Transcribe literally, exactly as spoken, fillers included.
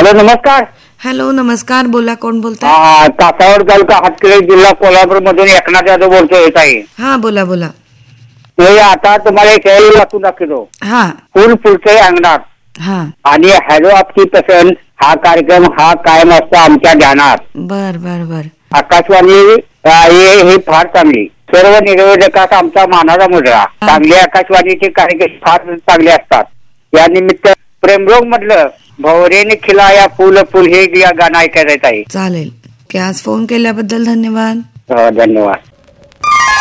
Hello, नमस्कार. Hello, नमस्कार. बोला, कोण बोलताय? हा, तासावड तालुका हातकणंगले जिल्हा कोल्हापूर मधून एकनाथ यादव बोलतोय ताई. हा, बोला बोला. मी आता तुम्हाला एक खेळ वाचून दाखवतो. हा फुल फुलते अंगणात हा आणि हॅलो आपकी पसंत हा कार्यक्रम हा कायम असतो आमच्या ध्यानात. बर बर बर. आकाशवाणी हे ही फार चांगली. सर्व निवेदकास आमचा मानाचा मुजरा. चांगले आकाशवाणीचे कार्यक्रम फार चांगले असतात. या निमित्त प्रेमरोग म्हटलं भवरेने खिलाया फुल फुल हे गाणं ऐकायचं आहे. चालेल. की आज फोन केल्याबद्दल धन्यवाद. धन्यवाद.